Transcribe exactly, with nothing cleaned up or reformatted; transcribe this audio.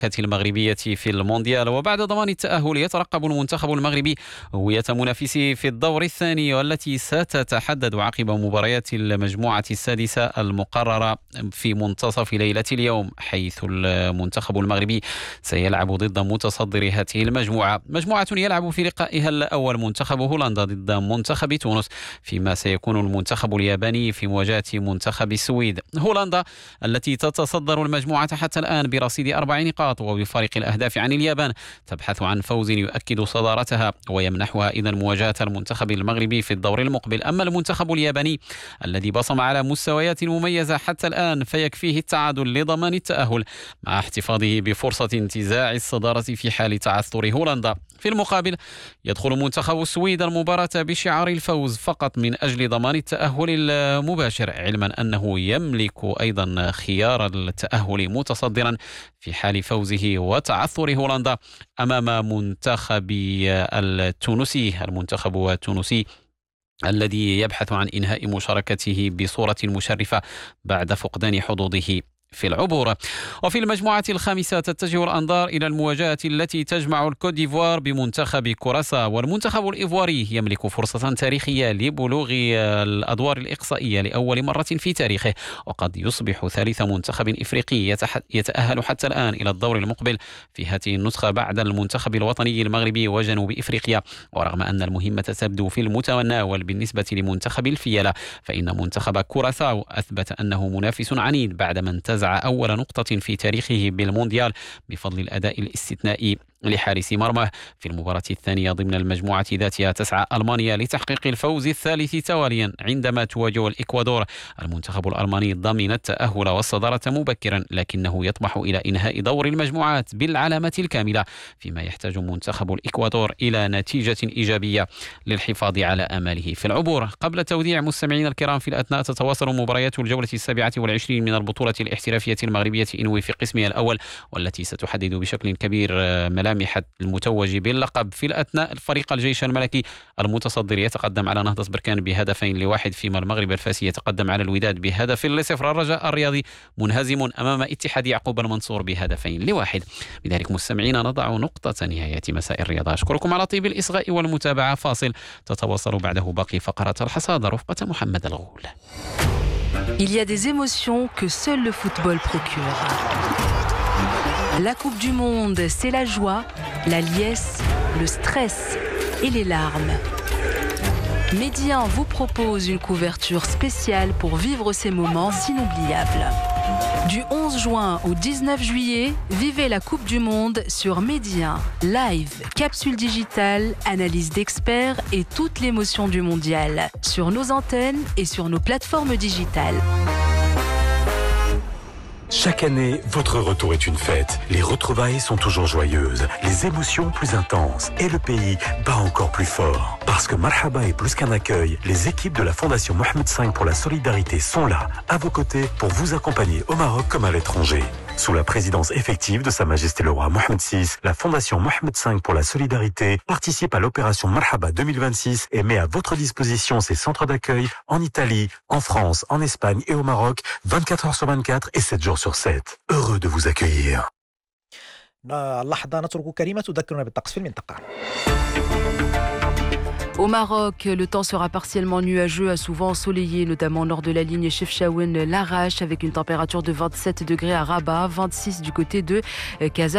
المغربية في المونديال. وبعد ضمان التأهل يترقب المنتخب المغربي هوية منافسيه في الدور الثاني والتي ستتحدد عقب مباريات المجموعة السادسة المقررة في منتصف ليلة اليوم، حيث المنتخب المغربي سيلعب ضد متصدر هذه المجموعة. مجموعة يلعب في لقائها الأول منتخب هولندا ضد منتخب تونس، فيما سيكون المنتخب الياباني في مواجهة منتخب السويد. هولندا التي تتصدر المجموعة حتى الآن برصيد أربع نقاط وبفارق الأهداف عن اليابان تبحث عن فوز يؤكد صدارتها ويمنحها إذن مواجهة المنتخب المغربي في الدور المقبل. أما المنتخب الياباني الذي بصم على مستويات مميزة حتى الآن فيكفيه التعادل لضمان التأهل مع احتفاظه بفرصة انتزاع الصدارة في حال تعثر هولندا. في المقابل يدخل منتخب السويد المباراة بشعار الفوز فقط من أجل ضمان التأهل المباشر، علما أنه يملك أيضا خيار التأهل متصدرا في حال فوزه وتعثر هولندا أمام منتخب التونسي المنتخب التونسي الذي يبحث عن إنهاء مشاركته بصورة مشرفة بعد فقدان حظوظه في العبور. وفي المجموعة الخامسة تتجه الأنظار إلى المواجهة التي تجمع الكوت ديفوار بمنتخب كوراساو، والمنتخب الإيفواري يملك فرصة تاريخية لبلوغ الأدوار الإقصائية لأول مرة في تاريخه، وقد يصبح ثالث منتخب إفريقي يتأهل حتى الآن إلى الدور المقبل في هذه النسخة بعد المنتخب الوطني المغربي وجنوب إفريقيا. ورغم أن المهمة تبدو في المتناول بالنسبة لمنتخب الفيلة، فإن منتخب كوراساو أثبت أنه منافس عنيد بعدما انتزع أول نقطة في تاريخه بالمونديال بفضل الأداء الاستثنائي لحارس مرماه. في المباراة الثانية ضمن المجموعة ذاتها تسعى ألمانيا لتحقيق الفوز الثالث تواليا عندما تواجه الإكوادور. المنتخب الألماني ضمن التأهل والصدارة مبكرا، لكنه يطمح إلى إنهاء دور المجموعات بالعلامة الكاملة، فيما يحتاج منتخب الإكوادور إلى نتيجة إيجابية للحفاظ على آماله في العبور. قبل توديع مستمعينا الكرام في الأثناء تتواصل مباريات الجولة السابعة والعشرين من البطولة الاحترافية المغربية إنوي في قسمها الأول، والتي ستحدد بشكل كبير ملامح المتوج باللقب. في الأثناء الفريق الجيش الملكي المتصدر يتقدم على نهضة بركان بهدفين لواحد، فيما المغرب الفاسي يتقدم على الوداد بهدف لصفر. الرجاء الرياضي منهزم أمام اتحاد يعقوب المنصور بهدفين لواحد. بذلك مستمعينا نضع نقطة نهاية مساء الرياضة. أشكركم على طيب الإصغاء والمتابعة. فاصل تتواصل بعده باقي فقرات الحصاد رفقة محمد الغول. Il y a des émotions que seul le football procure. La Coupe du Monde, c'est la joie, la liesse, le stress et les larmes. Médian vous propose une couverture spéciale pour vivre ces moments inoubliables. Du onze juin au dix-neuf juillet, vivez la Coupe du Monde sur Médian. Live, capsule digitale, analyse d'experts et toute l'émotion du mondial sur nos antennes et sur nos plateformes digitales. Chaque année, votre retour est une fête. Les retrouvailles sont toujours joyeuses, les émotions plus intenses et le pays bat encore plus fort. Parce que Marhaba est plus qu'un accueil, les équipes de la Fondation Mohamed cinq pour la solidarité sont là, à vos côtés, pour vous accompagner au Maroc comme à l'étranger. Sous la présidence effective de Sa Majesté le Roi Mohamed six, la Fondation Mohamed cinq pour la solidarité participe à l'opération Marhaba deux mille vingt-six et met à votre disposition ses centres d'accueil en Italie, en France, en Espagne et au Maroc, vingt-quatre heures sur vingt-quatre et sept jours sur sept. Heureux de vous accueillir. اللحظة نترك كريمة تذكرنا بالطقس في المنطقة. Au Maroc, le temps sera partiellement nuageux à souvent ensoleillé, notamment au nord de la ligne Chefchaouen-Larache, avec une température de vingt-sept degrés à Rabat, vingt-six du côté de Casa.